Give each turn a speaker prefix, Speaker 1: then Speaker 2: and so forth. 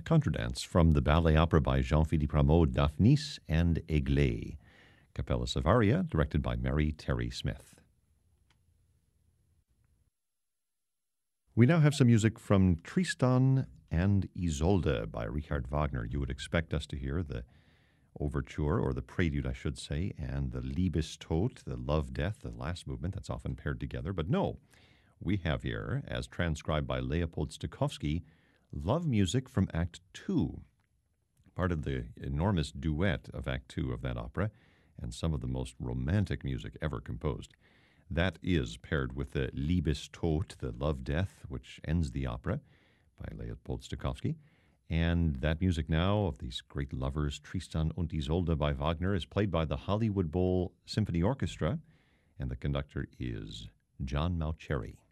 Speaker 1: Contradance from the ballet opera by Jean-Philippe Rameau, Daphnis and Aiglé. Capella Savaria, directed by Mary Terry Smith. We now have some music from Tristan and Isolde by Richard Wagner. You would expect us to hear the overture, or the prelude, I should say, and the Liebestod, the love-death, the last movement that's often paired together. But no, we have here, as transcribed by Leopold Stokowski, love music from Act 2, part of the enormous duet of Act 2 of that opera, and some of the most romantic music ever composed. That is paired with the Liebestod, the love-death, which ends the opera, by Leopold Stokowski. And that music now of these great lovers, Tristan und Isolde by Wagner, is played by the Hollywood Bowl Symphony Orchestra, and the conductor is John Mauceri.